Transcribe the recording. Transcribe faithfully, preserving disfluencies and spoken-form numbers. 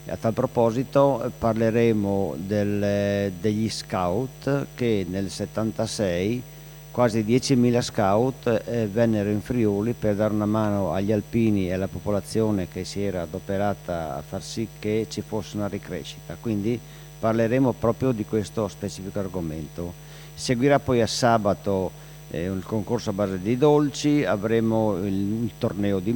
A tal proposito eh, parleremo del, eh, degli scout che nel settantasei quasi diecimila scout eh, vennero in Friuli per dare una mano agli alpini e alla popolazione che si era adoperata a far sì che ci fosse una ricrescita. Quindi parleremo proprio di questo specifico argomento. Seguirà poi a sabato eh, il concorso a base di dolci, avremo il, il torneo di